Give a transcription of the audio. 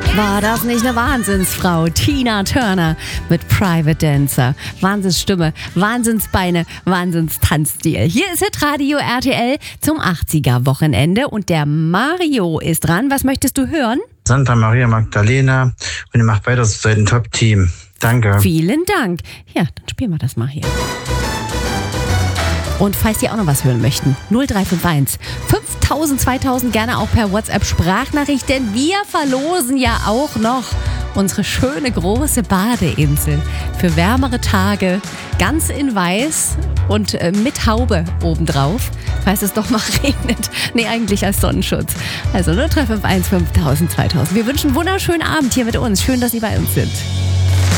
War das nicht eine Wahnsinnsfrau? Tina Turner mit Private Dancer. Wahnsinnsstimme, Wahnsinnsbeine, Wahnsinnstanzstil. Hier ist Hitradio RTL zum 80er-Wochenende und der Mario ist dran. Was möchtest du hören? Santa Maria Magdalena und ihr macht weiter zu dem Top-Team. Danke. Vielen Dank. Ja, dann spielen wir das mal hier. Und falls ihr auch noch was hören möchten, 0351 5000, 2000 gerne auch per WhatsApp-Sprachnachricht, denn wir verlosen ja auch noch unsere schöne große Badeinsel für wärmere Tage, ganz in weiß und mit Haube obendrauf, falls es doch mal regnet. Nee, eigentlich als Sonnenschutz. Also 0351 5000, 2000. Wir wünschen einen wunderschönen Abend hier mit uns. Schön, dass Sie bei uns sind.